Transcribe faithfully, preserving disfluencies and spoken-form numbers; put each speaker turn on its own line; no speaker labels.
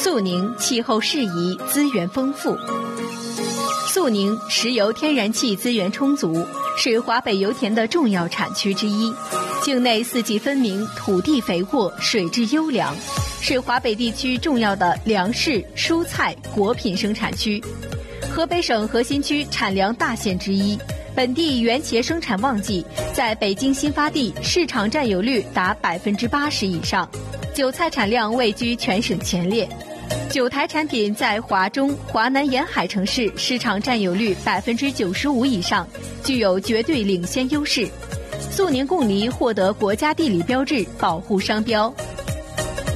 肃宁气候适宜，资源丰富。肃宁石油天然气资源充足，是华北油田的重要产区之一，境内四季分明，土地肥沃，水质优良，是华北地区重要的粮食、蔬菜、果品生产区，河北省核心区产粮大县之一，本地原茄生产旺季，在北京新发地市场占有率达百分之八十以上，韭菜产量位居全省前列。九台产品在华中、华南沿海城市市场占有率百分之九十五以上，具有绝对领先优势。肃宁贡梨获得国家地理标志保护商标，